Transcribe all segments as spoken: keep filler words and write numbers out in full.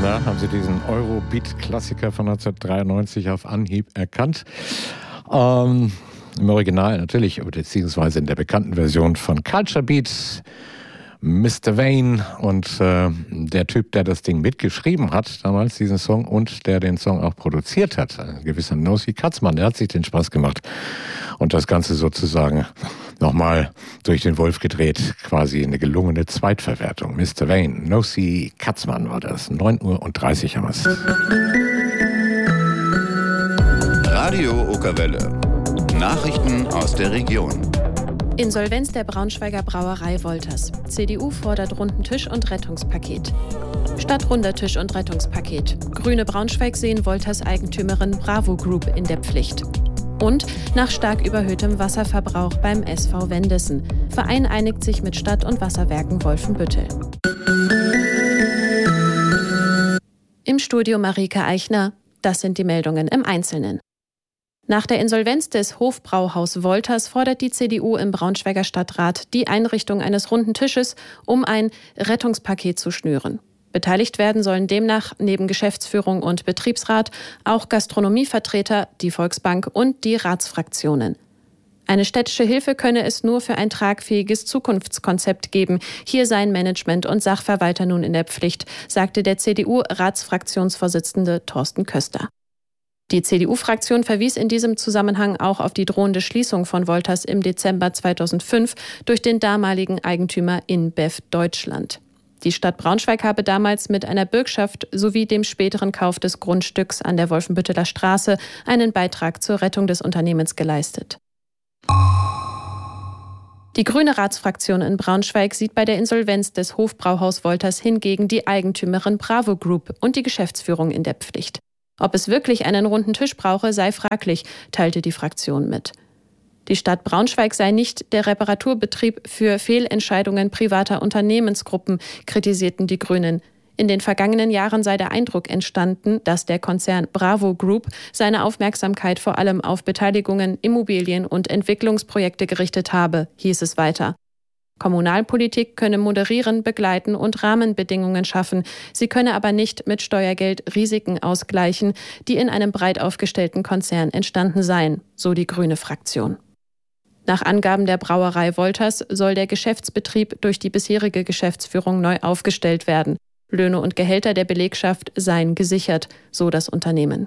Na, haben Sie diesen Eurobeat-Klassiker von neunzehnhundertdreiundneunzig auf Anhieb erkannt? Ähm, Im Original natürlich, beziehungsweise in der bekannten Version von Culture Beat, Mister Wayne und äh, der Typ, der das Ding mitgeschrieben hat, damals diesen Song, und der den Song auch produziert hat, ein gewisser Nosy Katzmann, der hat sich den Spaß gemacht und das Ganze sozusagen nochmal durch den Wolf gedreht, quasi eine gelungene Zweitverwertung. Mister Wayne, Nosy Katzmann war das, neun Uhr und dreißig haben wir's. Radio Okerwelle. Nachrichten aus der Region. Insolvenz der Braunschweiger Brauerei Wolters. C D U fordert runden Tisch und Rettungspaket. Statt runder Tisch und Rettungspaket. Grüne Braunschweig sehen Wolters Eigentümerin Bravo Group in der Pflicht. Und nach stark überhöhtem Wasserverbrauch beim S V Wendessen. Verein einigt sich mit Stadt- und Wasserwerken Wolfenbüttel. Im Studio Marike Eichner. Das sind die Meldungen im Einzelnen. Nach der Insolvenz des Hofbrauhaus Wolters fordert die C D U im Braunschweiger Stadtrat die Einrichtung eines runden Tisches, um ein Rettungspaket zu schnüren. Beteiligt werden sollen demnach neben Geschäftsführung und Betriebsrat auch Gastronomievertreter, die Volksbank und die Ratsfraktionen. Eine städtische Hilfe könne es nur für ein tragfähiges Zukunftskonzept geben. Hier seien Management und Sachverwalter nun in der Pflicht, sagte der C D U-Ratsfraktionsvorsitzende Thorsten Köster. Die C D U-Fraktion verwies in diesem Zusammenhang auch auf die drohende Schließung von Wolters im Dezember zweitausendfünf durch den damaligen Eigentümer InBev Deutschland. Die Stadt Braunschweig habe damals mit einer Bürgschaft sowie dem späteren Kauf des Grundstücks an der Wolfenbütteler Straße einen Beitrag zur Rettung des Unternehmens geleistet. Die grüne Ratsfraktion in Braunschweig sieht bei der Insolvenz des Hofbrauhaus Wolters hingegen die Eigentümerin Bravo Group und die Geschäftsführung in der Pflicht. Ob es wirklich einen runden Tisch brauche, sei fraglich, teilte die Fraktion mit. Die Stadt Braunschweig sei nicht der Reparaturbetrieb für Fehlentscheidungen privater Unternehmensgruppen, kritisierten die Grünen. In den vergangenen Jahren sei der Eindruck entstanden, dass der Konzern Bravo Group seine Aufmerksamkeit vor allem auf Beteiligungen, Immobilien und Entwicklungsprojekte gerichtet habe, hieß es weiter. Kommunalpolitik könne moderieren, begleiten und Rahmenbedingungen schaffen. Sie könne aber nicht mit Steuergeld Risiken ausgleichen, die in einem breit aufgestellten Konzern entstanden seien, so die grüne Fraktion. Nach Angaben der Brauerei Wolters soll der Geschäftsbetrieb durch die bisherige Geschäftsführung neu aufgestellt werden. Löhne und Gehälter der Belegschaft seien gesichert, so das Unternehmen.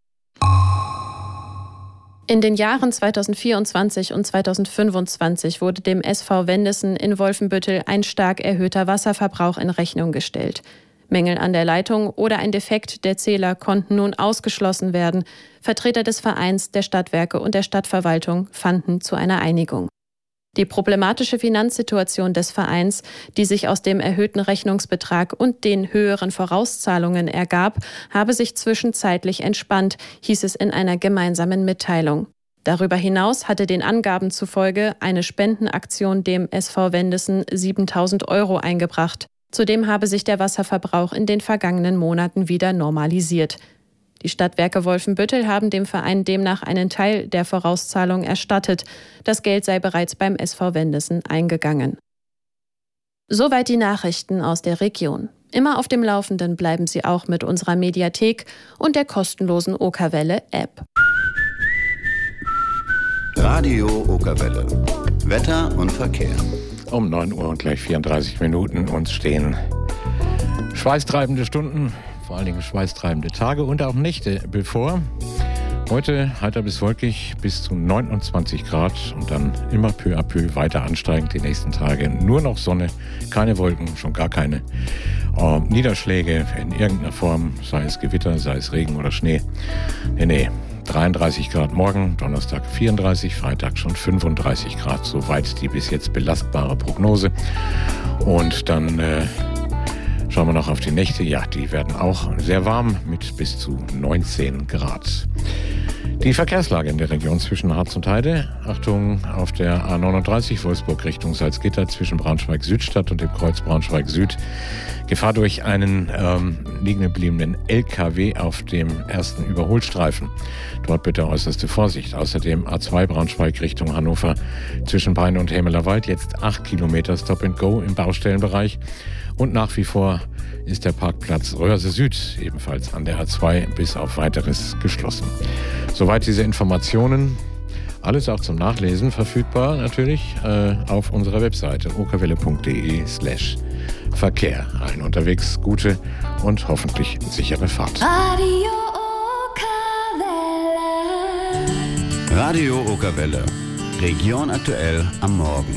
In den Jahren zweitausendvierundzwanzig und zweitausendfünfundzwanzig wurde dem S V Wendessen in Wolfenbüttel ein stark erhöhter Wasserverbrauch in Rechnung gestellt. Mängel an der Leitung oder ein Defekt der Zähler konnten nun ausgeschlossen werden. Vertreter des Vereins, der Stadtwerke und der Stadtverwaltung fanden zu einer Einigung. Die problematische Finanzsituation des Vereins, die sich aus dem erhöhten Rechnungsbetrag und den höheren Vorauszahlungen ergab, habe sich zwischenzeitlich entspannt, hieß es in einer gemeinsamen Mitteilung. Darüber hinaus hatte den Angaben zufolge eine Spendenaktion dem S V Wendessen siebentausend Euro eingebracht. Zudem habe sich der Wasserverbrauch in den vergangenen Monaten wieder normalisiert. Die Stadtwerke Wolfenbüttel haben dem Verein demnach einen Teil der Vorauszahlung erstattet. Das Geld sei bereits beim S V Wendessen eingegangen. Soweit die Nachrichten aus der Region. Immer auf dem Laufenden bleiben Sie auch mit unserer Mediathek und der kostenlosen Okerwelle-App. Radio Okerwelle. Wetter und Verkehr. Um neun Uhr und gleich vierunddreißig Minuten uns stehen schweißtreibende Stunden, vor allen Dingen schweißtreibende Tage und auch Nächte bevor. Heute heiter bis wolkig bis zu neunundzwanzig Grad und dann immer peu à peu weiter ansteigend die nächsten Tage. Nur noch Sonne, keine Wolken, schon gar keine äh, Niederschläge in irgendeiner Form, sei es Gewitter, sei es Regen oder Schnee. Nee, nee, dreiunddreißig Grad morgen, Donnerstag vierunddreißig, Freitag schon fünfunddreißig Grad. Soweit die bis jetzt belastbare Prognose. Und dann äh, schauen wir noch auf die Nächte. Ja, die werden auch sehr warm mit bis zu neunzehn Grad. Die Verkehrslage in der Region zwischen Harz und Heide. Achtung auf der A neununddreißig Wolfsburg Richtung Salzgitter zwischen Braunschweig-Südstadt und dem Kreuz Braunschweig-Süd. Gefahr durch einen ähm, liegen gebliebenen L K W auf dem ersten Überholstreifen. Dort bitte äußerste Vorsicht. Außerdem A zwei Braunschweig Richtung Hannover zwischen Peine und Hämelerwald. Jetzt acht Kilometer Stop and Go im Baustellenbereich. Und nach wie vor ist der Parkplatz Röhrse Süd ebenfalls an der A zwei bis auf Weiteres geschlossen. Soweit diese Informationen. Alles auch zum Nachlesen verfügbar natürlich äh, auf unserer Webseite okerwelle.de slash Verkehr. Allen unterwegs gute und hoffentlich sichere Fahrt. Radio Okerwelle. Radio Okerwelle. Region aktuell am Morgen.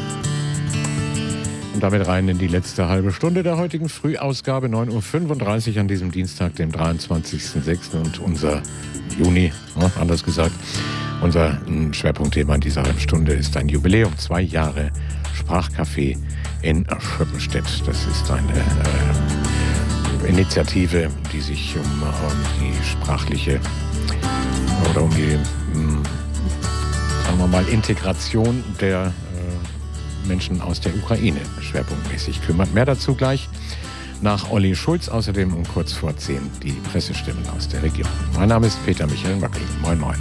Und damit rein in die letzte halbe Stunde der heutigen Frühausgabe, neun Uhr fünfunddreißig an diesem Dienstag, dem dreiundzwanzigsten sechsten Und unser Juni, ja, anders gesagt, unser Schwerpunktthema in dieser halben Stunde ist ein Jubiläum. Zwei Jahre Sprachcafé in Schöppenstedt. Das ist eine äh, Initiative, die sich um, um die sprachliche oder um die, mh, sagen wir mal, Integration der äh, Menschen aus der Ukraine schwerpunktmäßig kümmert. Mehr dazu gleich nach Olli Schulz. Außerdem um kurz vor zehn die Pressestimmen aus der Region. Mein Name ist Peter Michael Möckel. Moin, moin.